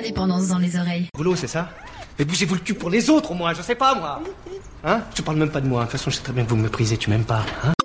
l'indépendance dans les oreilles. Boulot, c'est ça? Mais bougez-vous le cul pour les autres, au moins, je sais pas, moi. Hein? Je parle même pas de moi. De toute façon, je sais très bien que vous me méprisez, tu m'aimes pas, hein?